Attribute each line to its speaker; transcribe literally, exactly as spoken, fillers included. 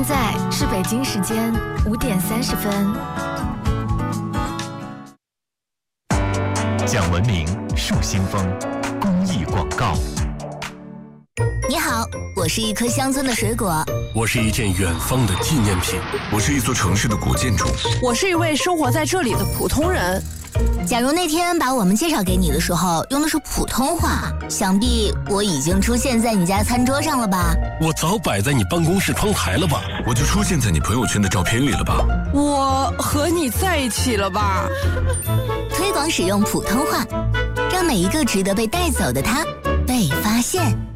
Speaker 1: 现在是北京时间五点三十分。
Speaker 2: 讲文明树新风，公益广告。
Speaker 3: 你好，我是一颗乡村的水果。
Speaker 4: 我是一件远方的纪念品。
Speaker 5: 我是一座城市的古建筑。
Speaker 6: 我是一位生活在这里的普通人。
Speaker 3: 假如那天把我们介绍给你的时候用的是普通话，想必我已经出现在你家餐桌上了吧？
Speaker 4: 我早摆在你办公室窗台了吧？
Speaker 5: 我就出现在你朋友圈的照片里了吧？
Speaker 6: 我和你在一起了吧？
Speaker 3: 推广使用普通话，让每一个值得被带走的他被发现。